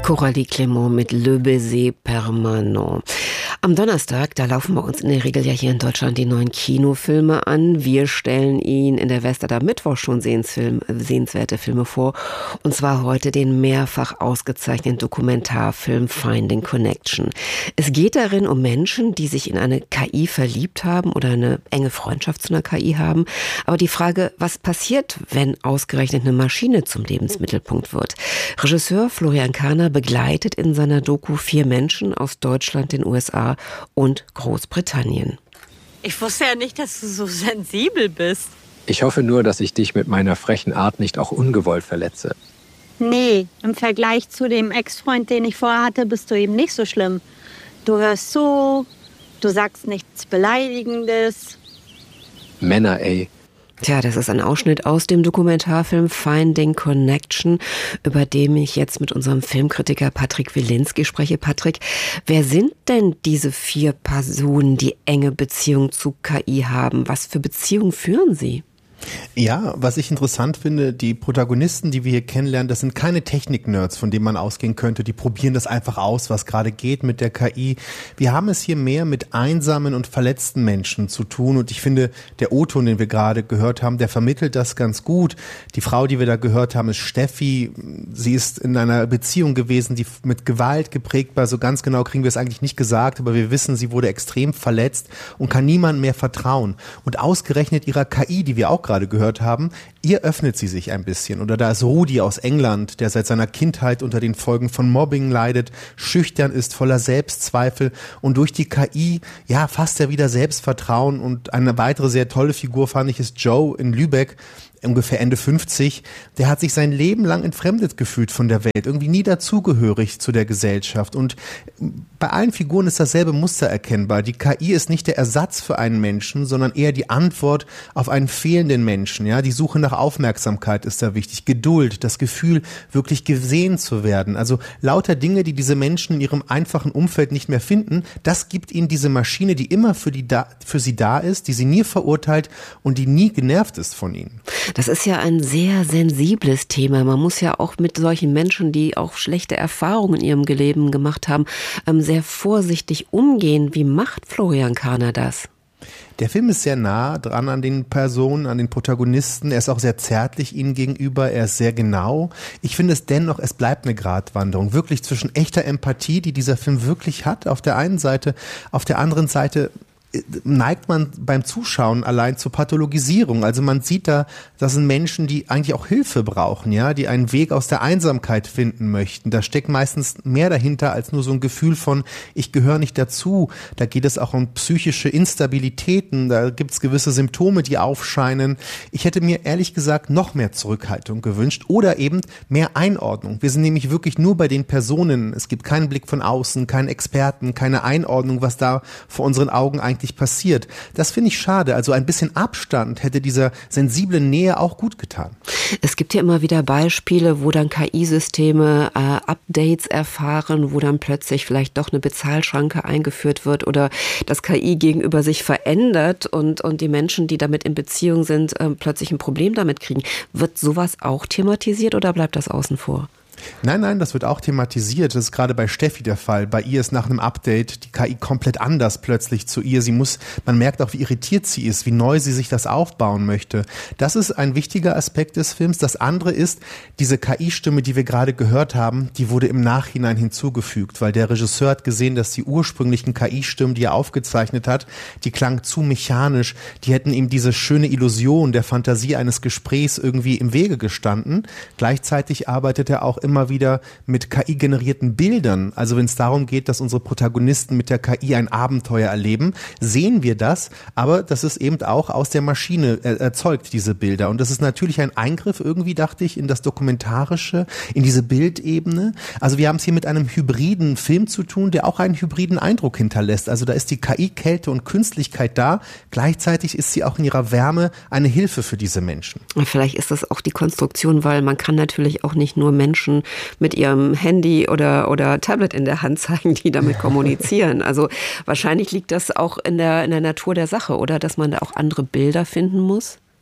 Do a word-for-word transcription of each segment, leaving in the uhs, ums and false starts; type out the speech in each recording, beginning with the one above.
Coralie Clément mit Le Baiser Permanent. Am Donnerstag, da laufen bei uns in der Regel ja hier in Deutschland die neuen Kinofilme an. Wir stellen Ihnen in der West am Mittwoch schon sehenswerte Filme vor. Und zwar heute den mehrfach ausgezeichneten Dokumentarfilm Finding Connection. Es geht darin um Menschen, die sich in eine K I verliebt haben oder eine enge Freundschaft zu einer K I haben. Aber die Frage, was passiert, wenn ausgerechnet eine Maschine zum Lebensmittelpunkt wird? Regisseur Florian Karner begleitet in seiner Doku vier Menschen aus Deutschland, den U S A und Großbritannien. Ich wusste ja nicht, dass du so sensibel bist. Ich hoffe nur, dass ich dich mit meiner frechen Art nicht auch ungewollt verletze. Nee, im Vergleich zu dem Ex-Freund, den ich vorher hatte, bist du eben nicht so schlimm. Du hörst zu, du sagst nichts Beleidigendes. Männer, ey. Tja, das ist ein Ausschnitt aus dem Dokumentarfilm Finding Connection, über den ich jetzt mit unserem Filmkritiker Patrick Wilinski spreche. Patrick, wer sind denn diese vier Personen, die enge Beziehung zu K I haben? Was für Beziehungen führen sie? Ja, was ich interessant finde, die Protagonisten, die wir hier kennenlernen, das sind keine Technik-Nerds, von denen man ausgehen könnte. Die probieren das einfach aus, was gerade geht mit der K I. Wir haben es hier mehr mit einsamen und verletzten Menschen zu tun. Und ich finde, der O-Ton, den wir gerade gehört haben, der vermittelt das ganz gut. Die Frau, die wir da gehört haben, ist Steffi. Sie ist in einer Beziehung gewesen, die mit Gewalt geprägt war. So ganz genau kriegen wir es eigentlich nicht gesagt, aber wir wissen, sie wurde extrem verletzt und kann niemandem mehr vertrauen. Und ausgerechnet ihrer K I, die wir auch gerade gerade gehört haben, ihr öffnet sie sich ein bisschen. Oder da ist Rudi aus England, der seit seiner Kindheit unter den Folgen von Mobbing leidet, schüchtern ist, voller Selbstzweifel und durch die K I, ja, fasst er wieder Selbstvertrauen. Und eine weitere sehr tolle Figur fand ich ist Joe in Lübeck, ungefähr Ende fünfzig, der hat sich sein Leben lang entfremdet gefühlt von der Welt, irgendwie nie dazugehörig zu der Gesellschaft. Und bei allen Figuren ist dasselbe Muster erkennbar. Die K I ist nicht der Ersatz für einen Menschen, sondern eher die Antwort auf einen fehlenden Menschen. Ja, die Suche nach Aufmerksamkeit ist da wichtig, Geduld, das Gefühl, wirklich gesehen zu werden. Also lauter Dinge, die diese Menschen in ihrem einfachen Umfeld nicht mehr finden, das gibt ihnen diese Maschine, die immer für, die da, für sie da ist, die sie nie verurteilt und die nie genervt ist von ihnen. Das ist ja ein sehr sensibles Thema. Man muss ja auch mit solchen Menschen, die auch schlechte Erfahrungen in ihrem Leben gemacht haben, sehr vorsichtig umgehen. Wie macht Florian Karner das? Der Film ist sehr nah dran an den Personen, an den Protagonisten. Er ist auch sehr zärtlich ihnen gegenüber. Er ist sehr genau. Ich finde es dennoch, es bleibt eine Gratwanderung. Wirklich zwischen echter Empathie, die dieser Film wirklich hat, auf der einen Seite, auf der anderen Seite neigt man beim Zuschauen allein zur Pathologisierung. Also man sieht da, das sind Menschen, die eigentlich auch Hilfe brauchen, ja, die einen Weg aus der Einsamkeit finden möchten. Da steckt meistens mehr dahinter als nur so ein Gefühl von, ich gehöre nicht dazu. Da geht es auch um psychische Instabilitäten, da gibt es gewisse Symptome, die aufscheinen. Ich hätte mir ehrlich gesagt noch mehr Zurückhaltung gewünscht oder eben mehr Einordnung. Wir sind nämlich wirklich nur bei den Personen. Es gibt keinen Blick von außen, keinen Experten, keine Einordnung, was da vor unseren Augen eigentlich passiert. Das finde ich schade. Also ein bisschen Abstand hätte dieser sensiblen Nähe auch gut getan. Es gibt ja immer wieder Beispiele, wo dann K I-Systeme äh, Updates erfahren, wo dann plötzlich vielleicht doch eine Bezahlschranke eingeführt wird oder das K I gegenüber sich verändert und, und die Menschen, die damit in Beziehung sind, äh, plötzlich ein Problem damit kriegen. Wird sowas auch thematisiert oder bleibt das außen vor? Nein, nein, das wird auch thematisiert. Das ist gerade bei Steffi der Fall. Bei ihr ist nach einem Update die K I komplett anders plötzlich zu ihr. Sie muss, man merkt auch, wie irritiert sie ist, wie neu sie sich das aufbauen möchte. Das ist ein wichtiger Aspekt des Films. Das andere ist, diese K I-Stimme, die wir gerade gehört haben, die wurde im Nachhinein hinzugefügt, weil der Regisseur hat gesehen, dass die ursprünglichen K I-Stimmen, die er aufgezeichnet hat, die klangen zu mechanisch. Die hätten ihm diese schöne Illusion der Fantasie eines Gesprächs irgendwie im Wege gestanden. Gleichzeitig arbeitet er auch immer wieder mit K I-generierten Bildern. Also wenn es darum geht, dass unsere Protagonisten mit der K I ein Abenteuer erleben, sehen wir das, aber das ist eben auch aus der Maschine äh, erzeugt, diese Bilder. Und das ist natürlich ein Eingriff irgendwie, dachte ich, in das Dokumentarische, in diese Bildebene. Also wir haben es hier mit einem hybriden Film zu tun, der auch einen hybriden Eindruck hinterlässt. Also da ist die K I-Kälte und Künstlichkeit da. Gleichzeitig ist sie auch in ihrer Wärme eine Hilfe für diese Menschen. Und vielleicht ist das auch die Konstruktion, weil man kann natürlich auch nicht nur Menschen mit ihrem Handy oder, oder Tablet in der Hand zeigen, die damit kommunizieren. Also wahrscheinlich liegt das auch in der, in der Natur der Sache, oder? Dass man da auch andere Bilder finden muss?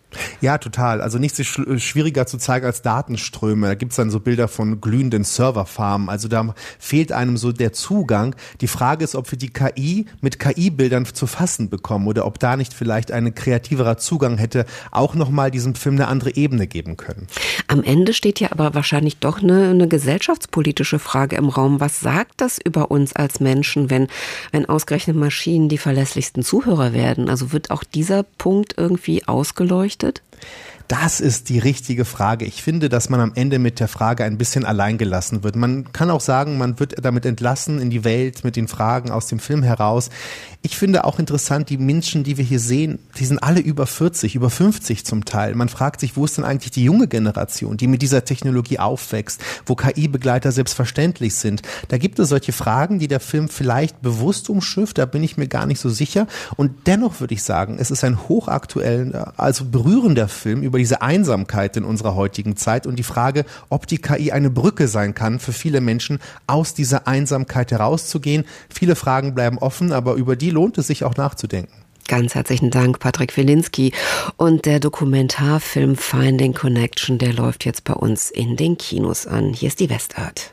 Ja, total. Also nichts ist schwieriger zu zeigen als Datenströme. Da gibt's dann so Bilder von glühenden Serverfarmen. Also da fehlt einem so der Zugang. Die Frage ist, ob wir die K I mit K I-Bildern zu fassen bekommen oder ob da nicht vielleicht ein kreativerer Zugang hätte, auch nochmal diesem Film eine andere Ebene geben können. Am Ende steht ja aber wahrscheinlich doch eine, eine gesellschaftspolitische Frage im Raum. Was sagt das über uns als Menschen, wenn, wenn ausgerechnet Maschinen die verlässlichsten Zuhörer werden? Also wird auch dieser Punkt irgendwie ausgeleuchtet? Das ist die richtige Frage. Ich finde, dass man am Ende mit der Frage ein bisschen allein gelassen wird. Man kann auch sagen, man wird damit entlassen in die Welt mit den Fragen aus dem Film heraus. Ich finde auch interessant, die Menschen, die wir hier sehen, die sind alle über vierzig, über fünfzig zum Teil. Man fragt sich, wo ist denn eigentlich die junge Generation, die mit dieser Technologie aufwächst, wo K I-Begleiter selbstverständlich sind. Da gibt es solche Fragen, die der Film vielleicht bewusst umschifft, da bin ich mir gar nicht so sicher. Und dennoch würde ich sagen, es ist ein hochaktueller, also berührender Film über diese Einsamkeit in unserer heutigen Zeit und die Frage, ob die K I eine Brücke sein kann für viele Menschen, aus dieser Einsamkeit herauszugehen. Viele Fragen bleiben offen, aber über die lohnt es sich auch nachzudenken. Ganz herzlichen Dank, Patrick Wilinski. Und der Dokumentarfilm Finding Connection, der läuft jetzt bei uns in den Kinos an. Hier ist die Westart.